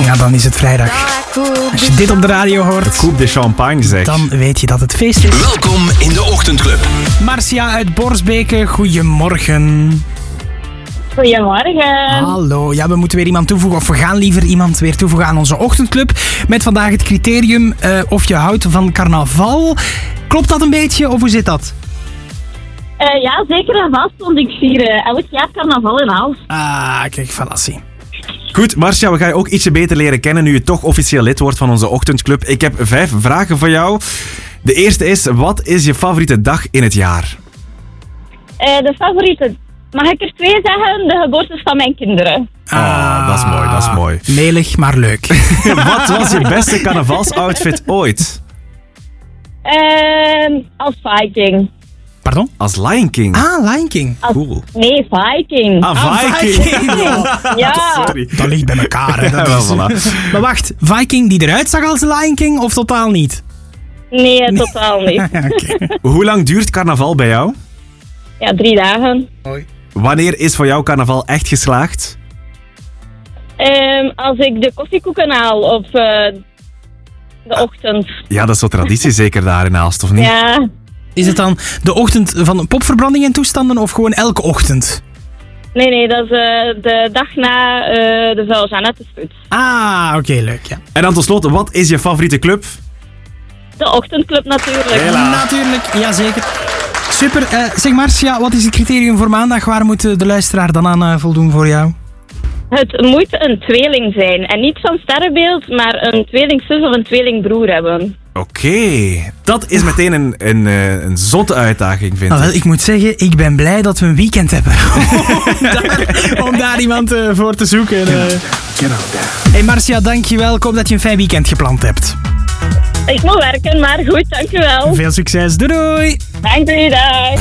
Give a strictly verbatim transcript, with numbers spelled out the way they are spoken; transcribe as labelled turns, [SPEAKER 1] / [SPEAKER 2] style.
[SPEAKER 1] Ja, dan is het vrijdag. Als je dit op de radio hoort,
[SPEAKER 2] Coupe de champagne, zeg.
[SPEAKER 1] dan weet je dat het feest is.
[SPEAKER 3] Welkom in de Ochtendclub.
[SPEAKER 1] Marcia uit Borsbeke, goedemorgen.
[SPEAKER 4] Goedemorgen.
[SPEAKER 1] Hallo, ja, we moeten weer iemand toevoegen, of we gaan liever iemand weer toevoegen aan onze ochtendclub. Met vandaag het criterium uh, of je houdt van carnaval. Klopt dat een beetje, of hoe zit dat?
[SPEAKER 4] Uh, ja, zeker en vast, want ik vier uh, elk jaar carnaval in Aalst.
[SPEAKER 1] Ah, kijk, fallacie.
[SPEAKER 2] Goed, Marcia, we gaan je ook ietsje beter leren kennen nu je toch officieel lid wordt van onze ochtendclub. Ik heb vijf vragen voor jou. De eerste is, wat is je favoriete dag in het jaar?
[SPEAKER 4] Uh, de favoriete, mag ik er twee zeggen? De geboortes van mijn kinderen.
[SPEAKER 2] Ah, dat is mooi, dat is mooi.
[SPEAKER 1] Melig, maar leuk.
[SPEAKER 2] Wat was je beste carnavalsoutfit ooit?
[SPEAKER 4] Uh, als Viking.
[SPEAKER 1] Pardon?
[SPEAKER 2] Als Lion King.
[SPEAKER 1] Ah, Lion King.
[SPEAKER 4] Als,
[SPEAKER 2] Cool.
[SPEAKER 4] Nee, Viking.
[SPEAKER 2] Ah, Viking.
[SPEAKER 4] Ja.
[SPEAKER 2] Sorry.
[SPEAKER 1] Dat ligt bij elkaar, hè. Dat
[SPEAKER 2] Ja,
[SPEAKER 1] is...
[SPEAKER 2] wel, voilà.
[SPEAKER 1] Maar wacht, Viking die eruit zag als Lion King of totaal niet?
[SPEAKER 4] Nee, totaal niet.
[SPEAKER 1] Okay.
[SPEAKER 2] Hoe lang duurt carnaval bij jou?
[SPEAKER 4] Ja, drie dagen.
[SPEAKER 2] Wanneer is voor jou carnaval echt geslaagd?
[SPEAKER 4] Um, als ik de koffiekoeken haal op uh, de ochtend.
[SPEAKER 2] Ja, dat is zo traditie zeker daar in Aalst, of niet?
[SPEAKER 4] Ja.
[SPEAKER 1] Is het dan de ochtend van popverbranding en toestanden of gewoon elke ochtend?
[SPEAKER 4] Nee, nee, dat is uh, de dag na uh, de vuil Jeannette-sput.
[SPEAKER 1] Ah, oké, okay, leuk, ja.
[SPEAKER 2] En dan tot slot, wat is je favoriete club?
[SPEAKER 4] De ochtendclub natuurlijk.
[SPEAKER 2] Hela.
[SPEAKER 1] Natuurlijk, jazeker. Super. Uh, zeg Marcia, wat is het criterium voor maandag? Waar moet de luisteraar dan aan uh, voldoen voor jou?
[SPEAKER 4] Het moet een tweeling zijn. En niet van sterrenbeeld, maar een tweelingzus of een tweelingbroer hebben.
[SPEAKER 2] Oké, okay. Dat is meteen een, een, een, een zotte uitdaging, vind
[SPEAKER 1] Nou, wel,
[SPEAKER 2] ik.
[SPEAKER 1] ik moet zeggen, ik ben blij dat we een weekend hebben. om, daar, om daar iemand uh, voor te zoeken. Uh. Hey Marcia, dankjewel. Ik hoop dat je een fijn weekend gepland hebt.
[SPEAKER 4] Ik moet werken, maar goed, dankjewel.
[SPEAKER 1] Veel succes. Doei doei.
[SPEAKER 4] Dank u, dag.